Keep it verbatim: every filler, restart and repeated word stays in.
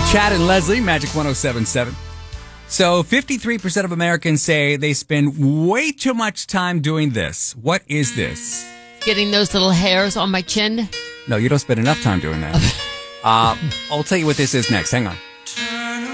Chad and Leslie, Magic one oh seven point seven. So fifty-three percent of Americans say they spend way too much time doing this. What is this? Getting those little hairs on my chin. No, you don't spend enough time doing that. uh, I'll tell you what this is next. Hang on.